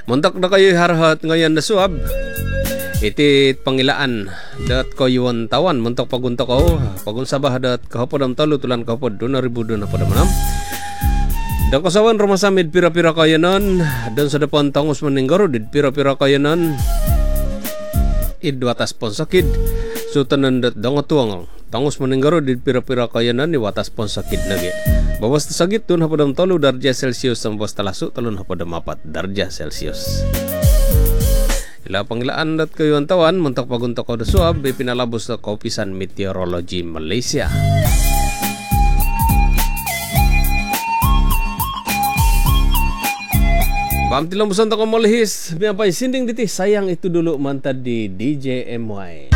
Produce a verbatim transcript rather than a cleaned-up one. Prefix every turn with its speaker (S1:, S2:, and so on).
S1: Muntok na kayo harhat ngayon na suab. Iti pangilaan dat ko yuan tawan muntok paguntok ko pagunsabah dat kahapon talo tulan kahapon dua ribu dua na pada manam. Dan kasawan rumah samid pira-pira kaya non dan sa depan tangos meninggaro di pira-pira kaya non idwa atas pon sakit sutanan dat dong tuang tangos meninggaro di pira-pira kaya non ni watas pon sakit nage bawas sakit tun hapadam tolu darjah celcius sampas talasu talun hapadam apat darjah celcius. Ila panggilaan dat kayuan tawan mentok paguntok ko suab pinalabos sa Opisan Meteorologi Malaysia. Bam tilang busan toko malihis, biapay sinding diti sayang itu dulu mantad di D J M Y.